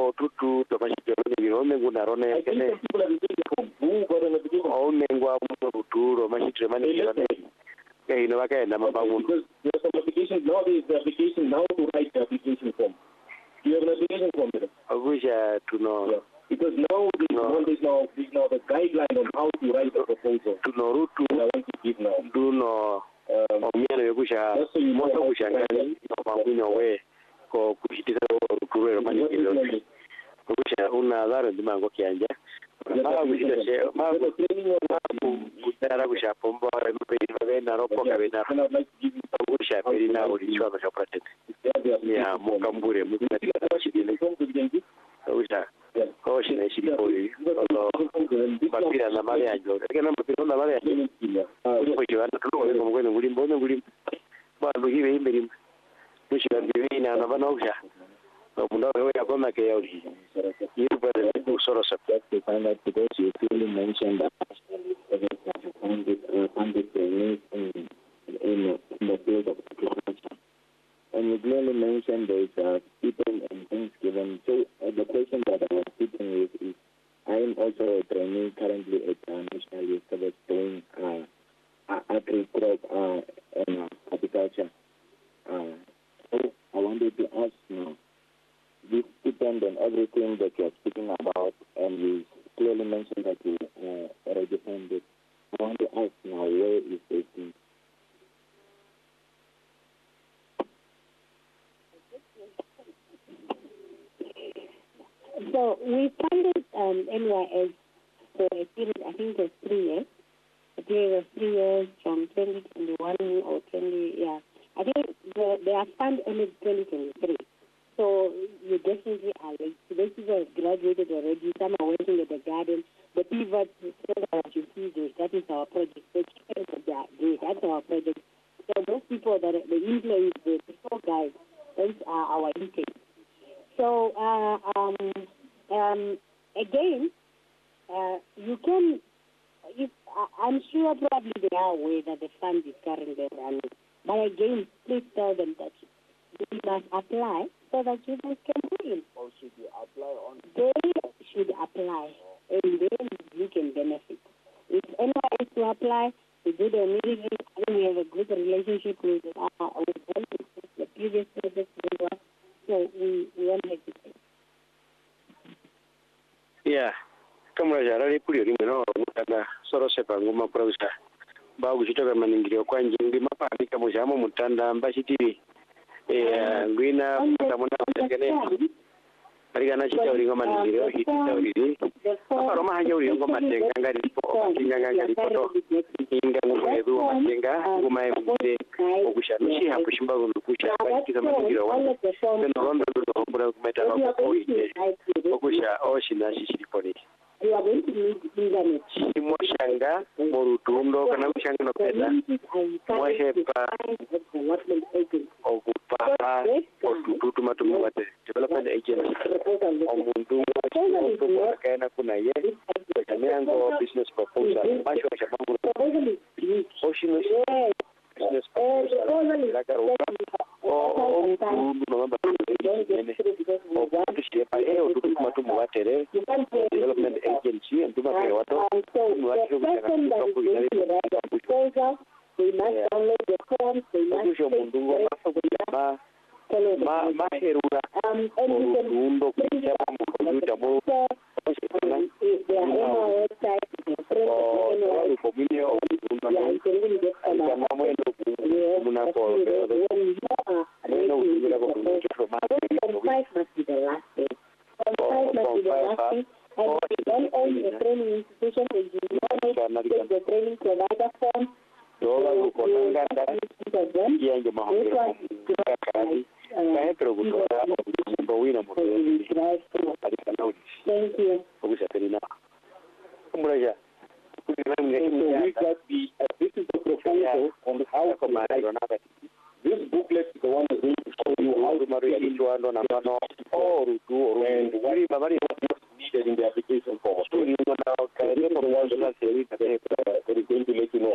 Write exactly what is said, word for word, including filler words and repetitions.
no tutu to mashikero ni no mengu na rone kene o mengu amu tutu mashikero mani kene eh no waka na mabangu because there's some application now there is the application now to write the application form. Do you have an application form there? Agusha to know yeah. Because now this no. one is now is now the guideline on how to write the proposal. To know route to I want to give now. Do no um miele agusha moto agusha ngani no mawino we ko kushitiza kurero mani kilo agusha una daro ndi mango kianja mara agusha she mara kutara agusha pombo mpe na ropo kabena agusha peri na uri chwa ka protect ya mukambure mukati chidile agusha ko shine shiri poli papira na mali ajo kana papira na mali ajo ko jwana to ko ko nguli mbono nguli ba luhiwe imbiri mushira bibi na na banogja mundo wewe yakoma ke yauri you but the sort of subject to find out because you clearly mentioned that funded training in, in, in the field of agriculture. And you clearly mentioned there's uh, people and things given. So uh, the question that I was speaking with is, I am also a trainee currently at uh, National Youth Service doing uh, agri-crop uh, and uh, agriculture. Uh, so I wanted to ask now, this depends on everything that you're speaking about, and you clearly mentioned that you uh, already funded. I want to ask now, where is this thing? So we funded um, N Y S for a period, I think it's three years, a period of three years from twenty twenty-one or twenty, yeah. I think the, they are funded only twenty twenty-three. So you definitely are like, those people have graduated already, some are working at the garden. The pivot that you see there, that is our project. The chickens that they are doing, that's our project. So those people that are the employees, the four guys, those are our intake. So uh, um, um, again, uh, you can, if, uh, I'm sure probably they are aware that the fund is currently running. But again, please tell them that they must apply so that you guys can do it. Or should you apply on? They should apply, and then you can benefit. If anyone is to apply, we do the meeting. I think we have a good relationship with, uh, with them, the previous project. So we, we won't hesitate. Yeah. Kama jarari puli rimeno mutana soro sepa nguma producer. Ba kuchitoka maningiro kwa njingi mapandi kama jamo mutanda mbashitiri. Eh ngwina mutamuna mtekene. Ariga na chita uri ngoma maningiro hitita uri. Apa roma hanya uri ngoma tenga ngari po kinga ngari poto. Kinga ngoma edu matenga ngoma ebute okushanushi hapushimba ngokusha bakiza maningiro wa. Ndio rondo ndo mbura kumeta kwa koite. Okusha oshina shishiriponi. You are going to need internet. Moshanga, Morutundo, kana kushanga no peda. Mohepa, Okupa, Otutu matumu wate. Development agency. Omundu, Otutu, Kana kuna ye. Kamiango business proposal. Masho shabangu. Oshino business proposal. Laka roka. O Otutu no mamba. O Otutu shepa e Otutu matumu wate re. Development agency and Tuma Wato. So the person that is going to write the proposal, they must download the forms, they must take the Ma ma heruna um and you can they are on our website oh for me or yeah you can really get some five must be the last day five must be the last day and if you don't own the training institution then you don't take the training provider form Dola kukonanga ndani ya nje mahambiro kakali kae preguntora mbowina mwe thank you okusaterina kumuraja so we got the uh, this is the proposal on how to write. This booklet is the one that's going to show you how to marry each one on a mano or do and what is needed in the application form. So you know now, the ones that are going to let you know